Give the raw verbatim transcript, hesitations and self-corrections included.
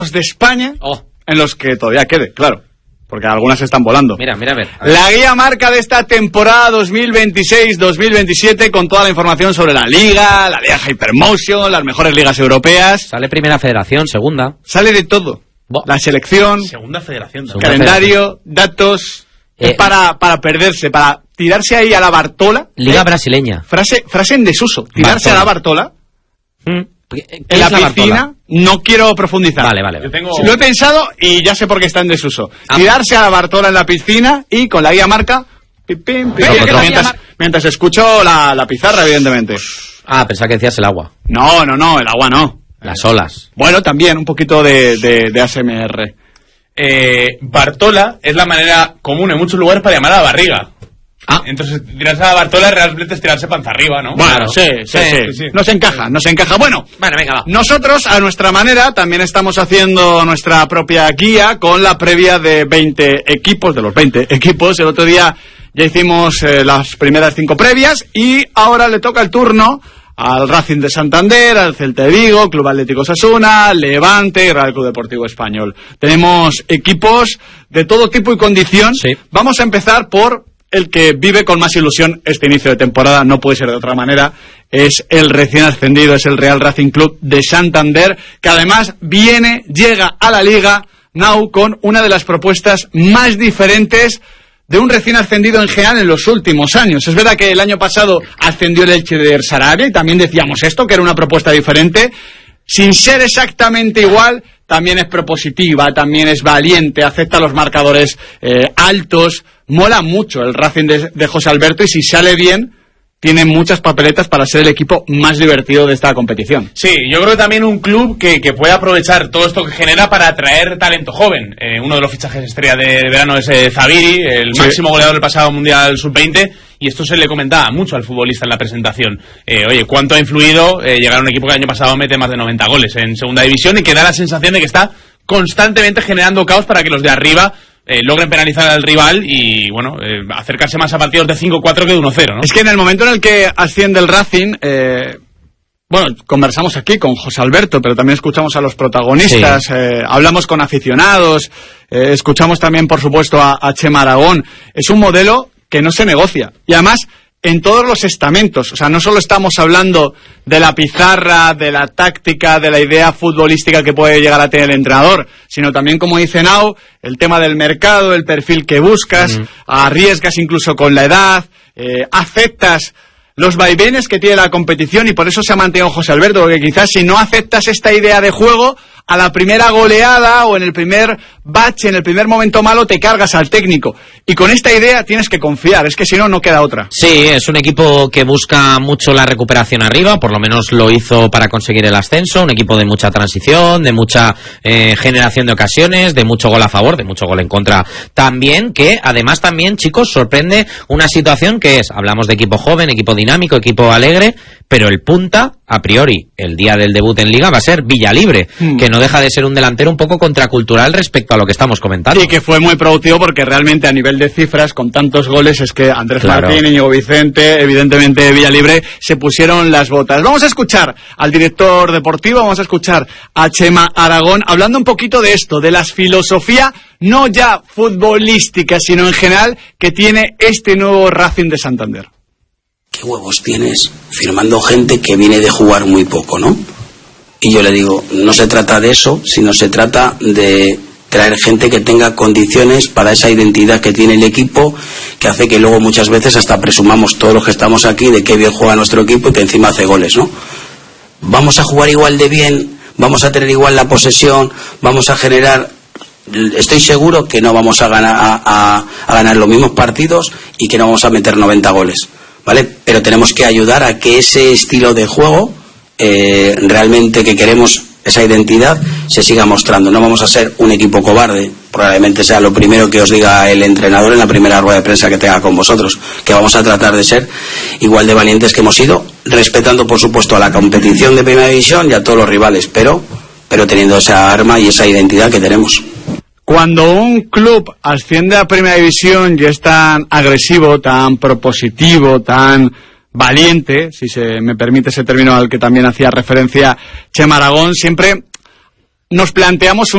de España, oh. en los que todavía quede, claro, porque algunas están volando. Mira, mira, a ver, a ver. La guía marca de esta temporada dos mil veintiséis dos mil veintisiete con toda la información sobre la Liga, la Liga Hypermotion, las mejores ligas europeas. Sale Primera Federación, Segunda. Sale de todo. Bo. La selección, Segunda Federación. Segunda calendario, federación. datos, Eh, es para, para perderse, para tirarse ahí a la Bartola. Liga ¿eh? brasileña. Frase, frase en desuso, tirarse Bartola. a la Bartola. Mm. ¿Qué En la es piscina, Bartola? no quiero profundizar. Vale, vale. vale. Yo tengo... Lo he pensado y ya sé por qué está en desuso. Ah. Tirarse a la Bartola en la piscina y con la guía marca... Pim, pim, pim, Pero, mientras, mientras escucho la, la pizarra, evidentemente. Ah, pensaba que decías el agua. No, no, no, el agua no. Las olas. Bueno, también un poquito de, de, de A S M R. Eh, Bartola es la manera común en muchos lugares para llamar a la barriga. Ah. Entonces, tirarse a la Bartola realmente es tirarse panza arriba, ¿no? Bueno, Claro. sí, sí, Sí, sí, sí, sí. Nos encaja, nos encaja. Bueno, Bueno, venga, va. nosotros, a nuestra manera, también estamos haciendo nuestra propia guía con la previa de veinte equipos, de los veinte equipos. El otro día ya hicimos eh, las primeras cinco previas y ahora le toca el turno al Racing de Santander, al Celta de Vigo, Club Atlético Osasuna, Levante y Real Club Deportivo Español. Tenemos equipos de todo tipo y condición. Sí. Vamos a empezar por el que vive con más ilusión este inicio de temporada, no puede ser de otra manera, es el recién ascendido, es el Real Racing Club de Santander, que además viene, llega a la Liga Now con una de las propuestas más diferentes de un recién ascendido en general en los últimos años. Es verdad que el año pasado ascendió el Elche de Sarabia y también decíamos esto, que era una propuesta diferente. Sin ser exactamente igual, también es propositiva, también es valiente, acepta los marcadores eh, altos. Mola mucho el Racing de, de José Alberto y si sale bien, tiene muchas papeletas para ser el equipo más divertido de esta competición. Sí, yo creo que también un club que, que puede aprovechar todo esto que genera para atraer talento joven. Eh, uno de los fichajes estrella de verano es eh, Zaviri, el Sí. máximo goleador del pasado Mundial sub veinte, y esto se le comentaba mucho al futbolista en la presentación. Eh, oye, ¿cuánto ha influido eh, llegar a un equipo que el año pasado mete más de noventa goles en segunda división y que da la sensación de que está constantemente generando caos para que los de arriba Eh, logren penalizar al rival y, bueno, eh, acercarse más a partidos de cinco cuatro que de uno cero, ¿no? Es que en el momento en el que asciende el Racing, eh, bueno, conversamos aquí con José Alberto, pero también escuchamos a los protagonistas, Sí. eh, hablamos con aficionados, eh, escuchamos también, por supuesto, a, a Chema Aragón. Es un modelo que no se negocia. Y además, en todos los estamentos. O sea, no solo estamos hablando de la pizarra, de la táctica, de la idea futbolística que puede llegar a tener el entrenador, sino también, como dice Nau, el tema del mercado, el perfil que buscas, mm. arriesgas incluso con la edad, eh, aceptas los vaivenes que tiene la competición y por eso se ha mantenido José Alberto, porque quizás si no aceptas esta idea de juego, a la primera goleada o en el primer bache, en el primer momento malo, te cargas al técnico. Y con esta idea tienes que confiar, es que si no, no queda otra. Sí, es un equipo que busca mucho la recuperación arriba, por lo menos lo hizo para conseguir el ascenso, un equipo de mucha transición, de mucha eh, generación de ocasiones, de mucho gol a favor, de mucho gol en contra también, que además también, chicos, sorprende una situación que es, hablamos de equipo joven, equipo dinámico, equipo alegre, pero el punta, a priori, el día del debut en Liga va a ser Villalibre, mm. que no deja de ser un delantero un poco contracultural respecto a lo que estamos comentando. Y que fue muy productivo porque realmente a nivel de cifras, con tantos goles, es que Andrés claro. Martín, Íñigo Vicente, evidentemente Villalibre, se pusieron las botas. Vamos a escuchar al director deportivo, vamos a escuchar a Chema Aragón, hablando un poquito de esto, de la filosofía, no ya futbolística, sino en general, que tiene este nuevo Racing de Santander. ¿Qué huevos tienes firmando gente que viene de jugar muy poco, no? Y yo le digo, no se trata de eso, sino se trata de traer gente que tenga condiciones para esa identidad que tiene el equipo, que hace que luego muchas veces hasta presumamos todos los que estamos aquí de qué bien juega nuestro equipo y que encima hace goles, ¿no? Vamos a jugar igual de bien, vamos a tener igual la posesión, vamos a generar... Estoy seguro que no vamos a ganar, a, a, a ganar los mismos partidos y que no vamos a meter noventa goles, ¿vale? Pero tenemos que ayudar a que ese estilo de juego eh, realmente que queremos, esa identidad, se siga mostrando. No vamos a ser un equipo cobarde, probablemente sea lo primero que os diga el entrenador en la primera rueda de prensa que tenga con vosotros, que vamos a tratar de ser igual de valientes que hemos sido, respetando por supuesto a la competición de Primera División y a todos los rivales, pero, pero teniendo esa arma y esa identidad que tenemos. Cuando un club asciende a Primera División y es tan agresivo, tan propositivo, tan valiente, si se me permite ese término al que también hacía referencia Chema Aragón, siempre nos planteamos un